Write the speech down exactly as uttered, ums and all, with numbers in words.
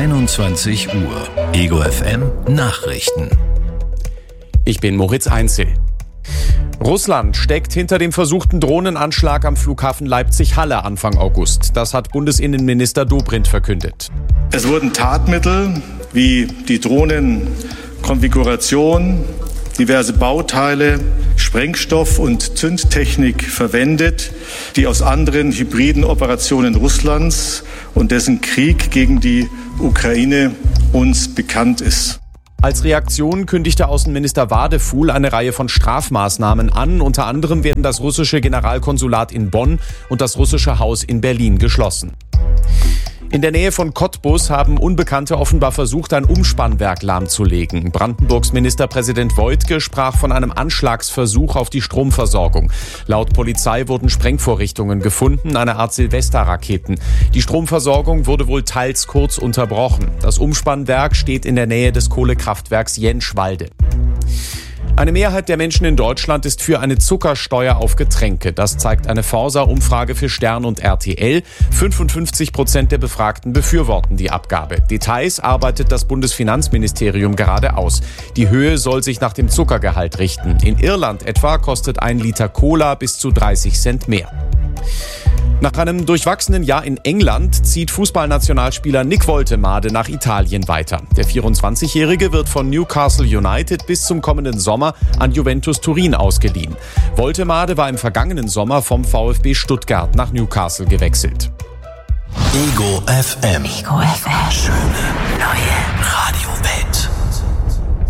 einundzwanzig Uhr. Ego F M Nachrichten. Ich bin Moritz Einzel. Russland steckt hinter dem versuchten Drohnenanschlag am Flughafen Leipzig-Halle Anfang August. Das hat Bundesinnenminister Dobrindt verkündet. Es wurden Tatmittel wie die Drohnenkonfiguration, diverse Bauteile, Sprengstoff und Zündtechnik verwendet, die aus anderen hybriden Operationen Russlands und dessen Krieg gegen die Ukraine uns bekannt ist. Als Reaktion kündigte Außenminister Wadefuhl eine Reihe von Strafmaßnahmen an. Unter anderem werden das russische Generalkonsulat in Bonn und das russische Haus in Berlin geschlossen. In der Nähe von Cottbus haben Unbekannte offenbar versucht, ein Umspannwerk lahmzulegen. Brandenburgs Ministerpräsident Woidke sprach von einem Anschlagsversuch auf die Stromversorgung. Laut Polizei wurden Sprengvorrichtungen gefunden, eine Art Silvesterraketen. Die Stromversorgung wurde wohl teils kurz unterbrochen. Das Umspannwerk steht in der Nähe des Kohlekraftwerks Jenschwalde. Eine Mehrheit der Menschen in Deutschland ist für eine Zuckersteuer auf Getränke. Das zeigt eine Forsa-Umfrage für Stern und R T L. fünfundfünfzig Prozent der Befragten befürworten die Abgabe. Details arbeitet das Bundesfinanzministerium gerade aus. Die Höhe soll sich nach dem Zuckergehalt richten. In Irland etwa kostet ein Liter Cola bis zu dreißig Cent mehr. Nach einem durchwachsenen Jahr in England zieht Fußballnationalspieler Nick Woltemade nach Italien weiter. Der vierundzwanzigjährige wird von Newcastle United bis zum kommenden Sommer an Juventus Turin ausgeliehen. Woltemade war im vergangenen Sommer vom VfB Stuttgart nach Newcastle gewechselt. Ego F M. Ego F M. Schöne neue Radiowelt.